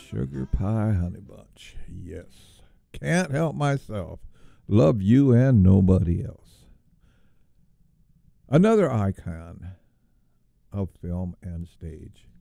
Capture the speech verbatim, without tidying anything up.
Sugar Pie Honey Bunch. Yes. Can't help myself. Love you and nobody else. Another icon of film and stage.